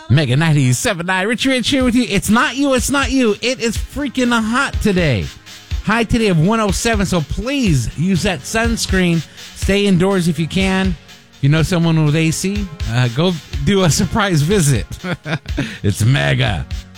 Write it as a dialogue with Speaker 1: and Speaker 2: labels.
Speaker 1: Mega 97.9. Rich here with you. It's not you. It is freaking hot today. High today of 107, so please use that sunscreen. Stay indoors if you can. You know someone with AC? Go do a surprise visit. It's Mega